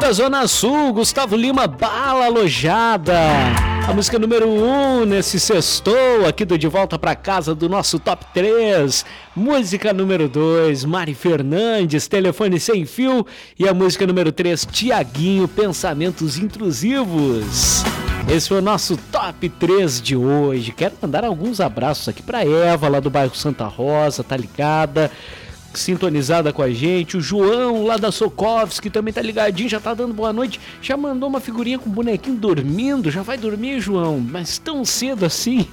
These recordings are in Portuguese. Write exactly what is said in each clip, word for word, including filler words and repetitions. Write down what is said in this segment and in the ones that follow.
Cultura Zona Sul, Gustavo Lima, Bala Alojada. A música número um nesse sextou aqui do De Volta Pra Casa do nosso Top três. Música número dois, Mari Fernandes, Telefone Sem Fio. E a música número três, Tiaguinho, Pensamentos Intrusivos. Esse foi o nosso Top três de hoje. Quero mandar alguns abraços aqui pra Eva, lá do bairro Santa Rosa, tá ligada? Sintonizada com a gente, o João lá da Sokovski também tá ligadinho, já tá dando boa noite, já mandou uma figurinha com o bonequinho dormindo. Já vai dormir, João? Mas tão cedo assim?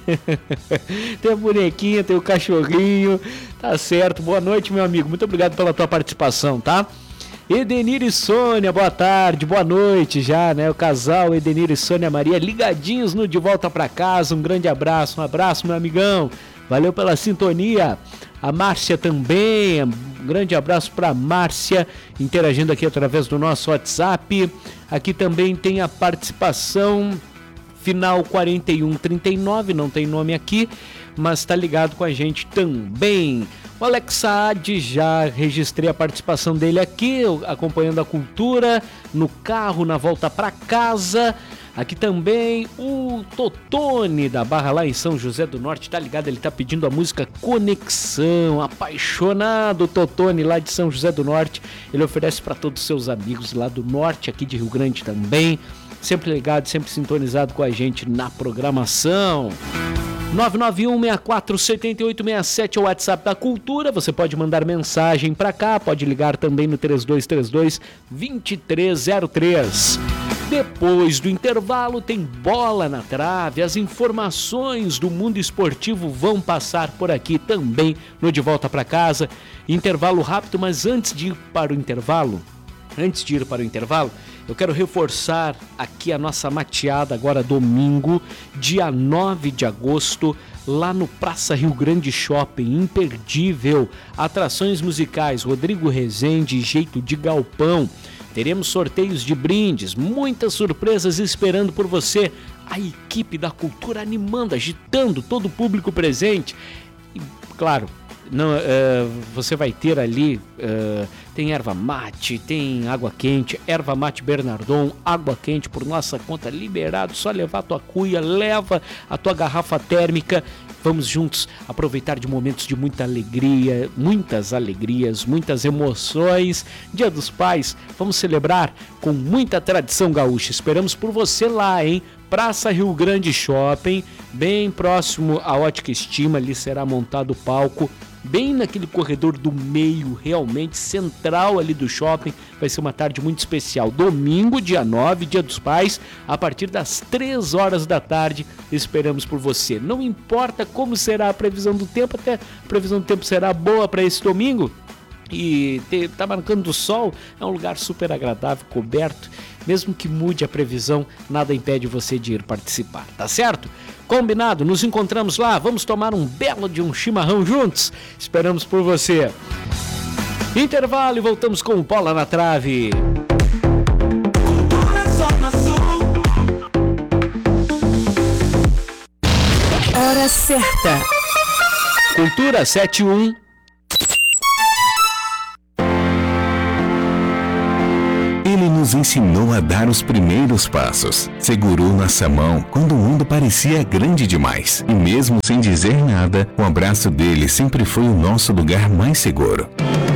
Tem a bonequinha, tem o cachorrinho, tá certo. Boa noite, meu amigo, muito obrigado pela tua participação, tá? Edenir e Sônia, boa tarde, boa noite já, né? O casal Edenir e Sônia Maria ligadinhos no De Volta Pra Casa. Um grande abraço, um abraço, meu amigão, valeu pela sintonia. A Márcia também, um grande abraço para a Márcia, interagindo aqui através do nosso WhatsApp. Aqui também tem a participação final quarenta e um trinta e nove, não tem nome aqui, mas está ligado com a gente também. O Alex Saad, já registrei a participação dele aqui, acompanhando a cultura, no carro, na volta para casa. Aqui também o Totone da Barra lá em São José do Norte, tá ligado? Ele tá pedindo a música Conexão, apaixonado Totone lá de São José do Norte. Ele oferece para todos os seus amigos lá do Norte, aqui de Rio Grande também. Sempre ligado, sempre sintonizado com a gente na programação. nove nove um, seis quatro, sete oito seis sete é o WhatsApp da Cultura. Você pode mandar mensagem para cá, pode ligar também no três dois três dois, dois três zero três. Depois do intervalo tem Bola na Trave, as informações do mundo esportivo vão passar por aqui também no De Volta Pra Casa. Intervalo rápido, mas antes de ir para o intervalo, antes de ir para o intervalo, eu quero reforçar aqui a nossa mateada agora domingo, dia nove de agosto, lá no Praça Rio Grande Shopping, imperdível. Atrações musicais, Rodrigo Rezende, Jeito de Galpão. Teremos sorteios de brindes, muitas surpresas esperando por você. A equipe da Cultura animando, agitando todo o público presente. E, claro, não, uh, você vai ter ali, uh, tem erva mate, tem água quente, erva mate Bernardon, água quente por nossa conta, liberado, só levar a tua cuia, leva a tua garrafa térmica. Vamos juntos aproveitar de momentos de muita alegria, muitas alegrias, muitas emoções. Dia dos Pais, vamos celebrar com muita tradição gaúcha. Esperamos por você lá, hein? Praça Rio Grande Shopping, bem próximo à Ótica Estima, ali será montado o palco, bem naquele corredor do meio, realmente central ali do shopping. Vai ser uma tarde muito especial. Domingo, dia nove, Dia dos Pais, a partir das três horas da tarde, esperamos por você. Não importa como será a previsão do tempo, até a previsão do tempo será boa para esse domingo. E te, tá marcando o sol, é um lugar super agradável, coberto. Mesmo que mude a previsão, nada impede você de ir participar, tá certo? Combinado, nos encontramos lá, vamos tomar um belo de um chimarrão juntos. Esperamos por você. Intervalo e voltamos com Bola na Trave. Hora certa. Cultura sete um. Ele nos ensinou a dar os primeiros passos. Segurou nossa mão quando o mundo parecia grande demais. E mesmo sem dizer nada, o abraço dele sempre foi o nosso lugar mais seguro.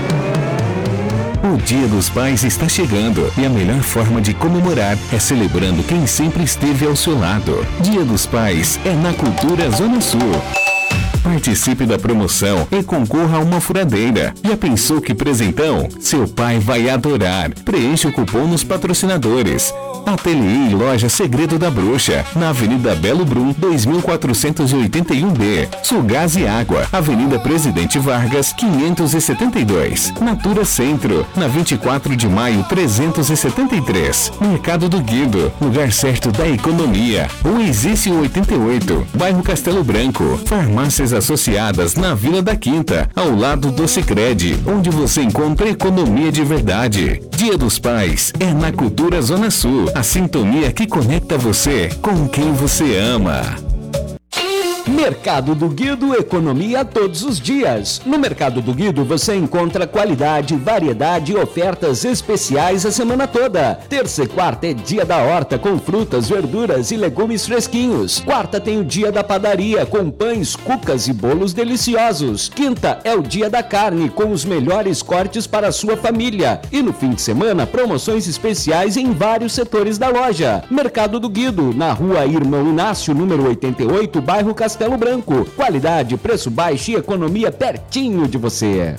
O Dia dos Pais está chegando e a melhor forma de comemorar é celebrando quem sempre esteve ao seu lado. Dia dos Pais é na Cultura Zona Sul. Participe da promoção e concorra a uma furadeira. Já pensou que presentão? Seu pai vai adorar. Preencha o cupom nos patrocinadores. Ateliê e Loja Segredo da Bruxa, na Avenida Belo Brum, dois mil quatrocentos e oitenta e um B. Sulgás e Água, Avenida Presidente Vargas, quinhentos e setenta e dois. Natura Centro, na vinte e quatro de maio, trezentos e setenta e três. Mercado do Guido, lugar certo da economia. Rua Exício oitenta e oito, bairro Castelo Branco. Farmácias associadas na Vila da Quinta, ao lado do Sicredi, onde você encontra economia de verdade. Dia dos Pais é na Cultura Zona Sul, a sintonia que conecta você com quem você ama. Mercado do Guido, economia todos os dias. No Mercado do Guido você encontra qualidade, variedade e ofertas especiais a semana toda. Terça e quarta é dia da horta com frutas, verduras e legumes fresquinhos. Quarta tem o dia da padaria com pães, cucas e bolos deliciosos. Quinta é o dia da carne com os melhores cortes para a sua família. E no fim de semana, promoções especiais em vários setores da loja. Mercado do Guido, na rua Irmão Inácio, número oitenta e oito, bairro Castelo Branco. Qualidade, preço baixo e economia pertinho de você.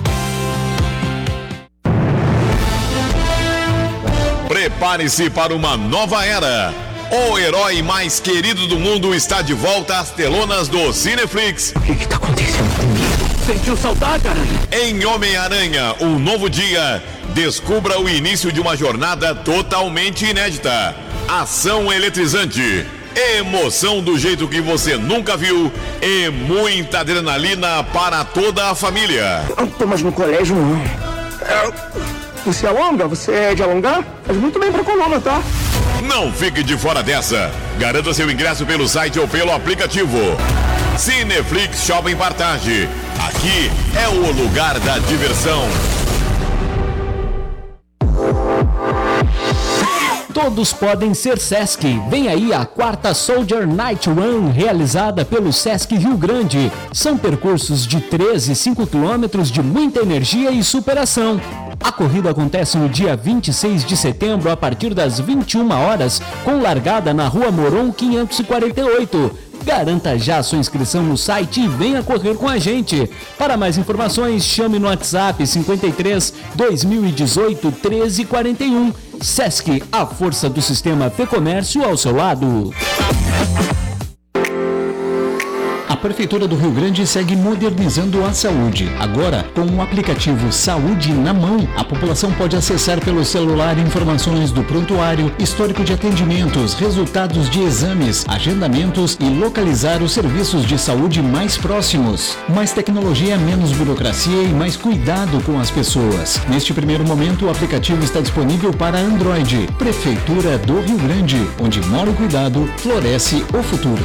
Prepare-se para uma nova era. O herói mais querido do mundo está de volta às telonas do Cineflix. O que está acontecendo comigo? Sentiu saudade, Aranha? Em Homem-Aranha, um novo dia, descubra o início de uma jornada totalmente inédita. Ação eletrizante. Emoção do jeito que você nunca viu e muita adrenalina para toda a família. Não tô mais no colégio, não. Você alonga? Você é de alongar? Faz muito bem pra coluna, tá? Não fique de fora dessa. Garanta seu ingresso pelo site ou pelo aplicativo. Cineflix Shopping Partage. Aqui é o lugar da diversão. Todos podem ser Sesc. Vem aí a quarta Soldier Night Run, realizada pelo Sesc Rio Grande. São percursos de treze e cinco quilômetros de muita energia e superação. A corrida acontece no dia vinte e seis de setembro, a partir das vinte e uma horas, com largada na Rua Moron quinhentos e quarenta e oito. Garanta já sua inscrição no site e venha correr com a gente. Para mais informações, chame no WhatsApp cinquenta e três, dois mil e dezoito, treze quarenta e um. Sesc, a força do sistema Fê Comércio ao seu lado. A Prefeitura do Rio Grande segue modernizando a saúde. Agora, com o aplicativo Saúde na Mão, a população pode acessar pelo celular informações do prontuário, histórico de atendimentos, resultados de exames, agendamentos e localizar os serviços de saúde mais próximos. Mais tecnologia, menos burocracia e mais cuidado com as pessoas. Neste primeiro momento, o aplicativo está disponível para Android. Prefeitura do Rio Grande, onde mora o cuidado, floresce o futuro.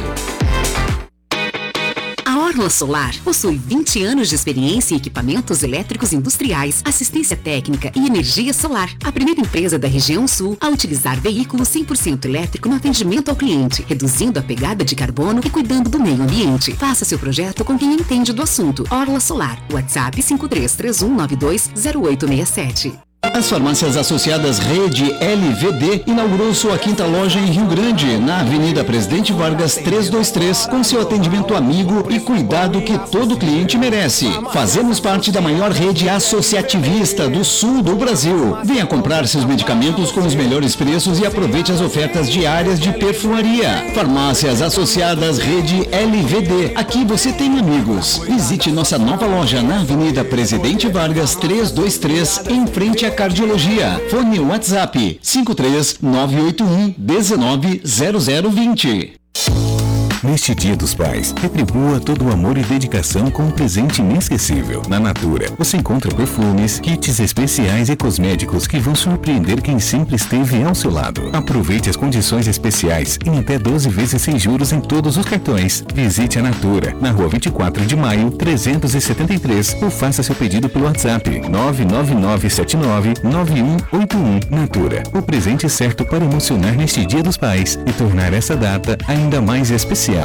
A Orla Solar possui vinte anos de experiência em equipamentos elétricos industriais, assistência técnica e energia solar. A primeira empresa da região sul a utilizar veículo cem por cento elétrico no atendimento ao cliente, reduzindo a pegada de carbono e cuidando do meio ambiente. Faça seu projeto com quem entende do assunto. Orla Solar. WhatsApp cinco três três um nove dois zero oito seis sete. As farmácias associadas Rede L V D inaugurou sua quinta loja em Rio Grande, na Avenida Presidente Vargas trezentos e vinte e três, com seu atendimento amigo e cuidado que todo cliente merece. Fazemos parte da maior rede associativista do sul do Brasil. Venha comprar seus medicamentos com os melhores preços e aproveite as ofertas diárias de perfumaria. Farmácias associadas Rede L V D. Aqui você tem amigos. Visite nossa nova loja na Avenida Presidente Vargas trezentos e vinte e três, em frente a Cardiologia. Fone WhatsApp cinco três nove oito um um nove zero zero dois zero. Neste Dia dos Pais, retribua todo o amor e dedicação com um presente inesquecível. Na Natura, você encontra perfumes, kits especiais e cosméticos que vão surpreender quem sempre esteve ao seu lado. Aproveite as condições especiais em até doze vezes sem juros em todos os cartões. Visite a Natura, na rua vinte e quatro de maio, trezentos e setenta e três, ou faça seu pedido pelo WhatsApp nove nove nove sete nove nove um oito um. Natura, o presente certo para emocionar neste Dia dos Pais e tornar essa data ainda mais especial.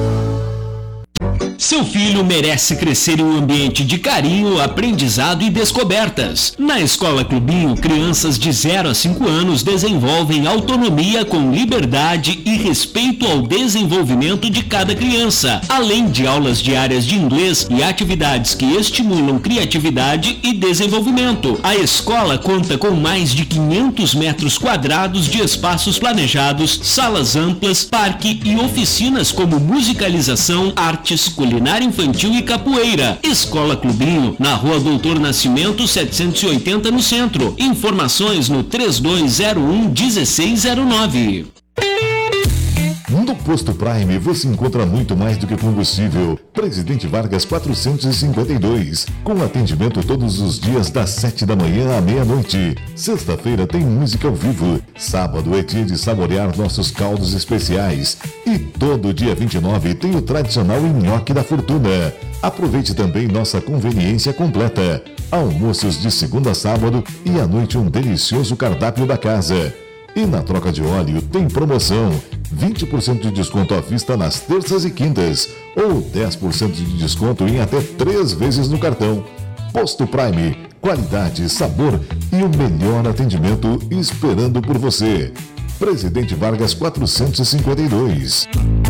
Seu filho merece crescer em um ambiente de carinho, aprendizado e descobertas. Na Escola Clubinho, crianças de zero a cinco anos desenvolvem autonomia com liberdade e respeito ao desenvolvimento de cada criança, além de aulas diárias de inglês e atividades que estimulam criatividade e desenvolvimento. A escola conta com mais de quinhentos metros quadrados de espaços planejados, salas amplas, parque e oficinas como musicalização, artes, culinária infantil e capoeira. Escola Clubinho, na rua Doutor Nascimento setecentos e oitenta, no centro. Informações no três dois zero um um seis zero nove. Mundo Posto Prime você encontra muito mais do que combustível. Presidente Vargas quatrocentos e cinquenta e dois, com atendimento todos os dias das sete da manhã à meia-noite. Sexta-feira tem música ao vivo. Sábado é dia de saborear nossos caldos especiais. E todo dia vinte e nove tem o tradicional nhoque da fortuna. Aproveite também nossa conveniência completa. Almoços de segunda a sábado e à noite um delicioso cardápio da casa. E na troca de óleo tem promoção, vinte por cento de desconto à vista nas terças e quintas, ou dez por cento de desconto em até três vezes no cartão. Posto Prime, qualidade, sabor e o melhor atendimento esperando por você. Presidente Vargas quatrocentos e cinquenta e dois.